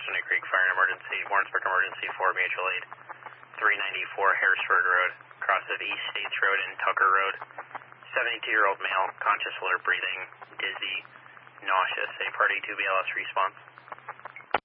Sunday Creek Fire and Emergency, Warrensburg Emergency for mutual aid. 394 Harrisburg Road, cross of East States Road and Tucker Road. 72-year-old male, conscious, alert, breathing, dizzy, nauseous. A Part A2 BLS response.